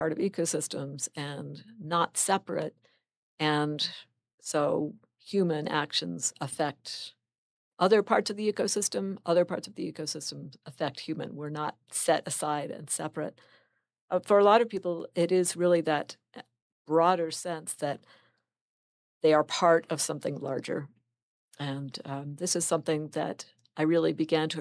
part of ecosystems and not separate. And so human actions affect other parts of the ecosystem, other parts of the ecosystem affect human. We're not set aside and separate. For a lot of people, it is really that broader sense that they are part of something larger. And this is something that I really began to